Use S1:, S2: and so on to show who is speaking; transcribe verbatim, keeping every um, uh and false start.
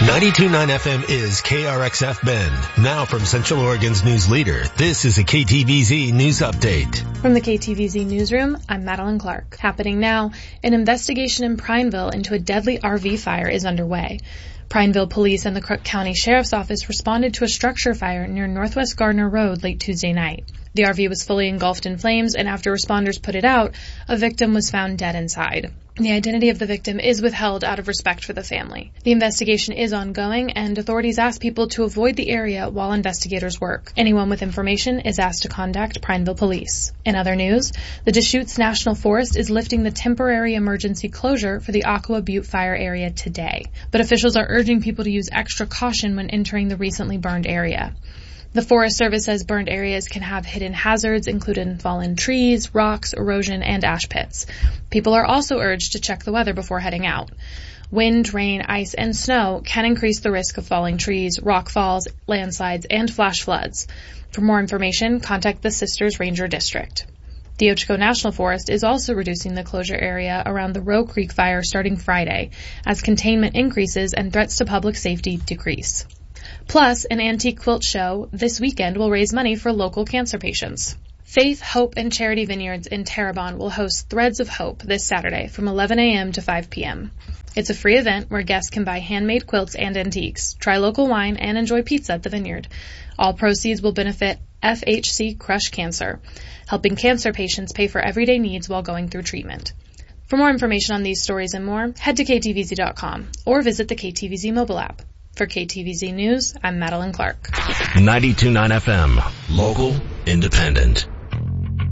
S1: ninety-two point nine F M is K R X F Bend. Now from Central Oregon's news leader, this is a K T V Z News Update.
S2: From the K T V Z Newsroom, I'm Madeline Clark. Happening now, an investigation in Prineville into a deadly R V fire is underway. Prineville Police and the Crook County Sheriff's Office responded to a structure fire near Northwest Gardner Road late Tuesday night. The R V was fully engulfed in flames, and after responders put it out, a victim was found dead inside. The identity of the victim is withheld out of respect for the family. The investigation is ongoing, and authorities ask people to avoid the area while investigators work. Anyone with information is asked to contact Prineville Police. In other news, the Deschutes National Forest is lifting the temporary emergency closure for the Aqua Butte fire area today, but officials are urging people to use extra caution when entering the recently burned area. The Forest Service says burned areas can have hidden hazards, including fallen trees, rocks, erosion, and ash pits. People are also urged to check the weather before heading out. Wind, rain, ice, and snow can increase the risk of falling trees, rock falls, landslides, and flash floods. For more information, contact the Sisters Ranger District. The Ochoco National Forest is also reducing the closure area around the Roe Creek fire starting Friday, as containment increases and threats to public safety decrease. Plus, an antique quilt show this weekend will raise money for local cancer patients. Faith, Hope, and Charity Vineyards in Terrebonne will host Threads of Hope this Saturday from eleven a.m. to five p.m. It's a free event where guests can buy handmade quilts and antiques, try local wine, and enjoy pizza at the vineyard. All proceeds will benefit F H C Crush Cancer, helping cancer patients pay for everyday needs while going through treatment. For more information on these stories and more, head to K T V Z dot com or visit the K T V Z mobile app. For K T V Z News, I'm Madeline Clark.
S1: ninety-two point nine F M, local, independent.